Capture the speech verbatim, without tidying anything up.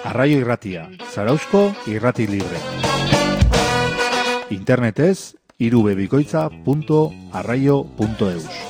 Arraio Irratia, Zarauzko irrati libre. Internetez, irubebikoitza punto arraio punto eus.